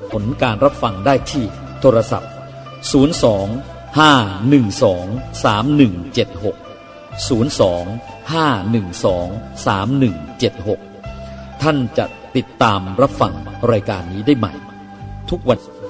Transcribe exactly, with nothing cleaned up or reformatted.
ผลการรับฟังได้ที่โทรศัพท์ศูนย์ สอง ห้า หนึ่ง สอง สาม หนึ่ง เจ็ด หก ศูนย์ สอง ห้า หนึ่ง สอง สาม หนึ่ง เจ็ด หกท่านจะติดตามรับฟังรายการนี้ได้ใหม่ทุกวัน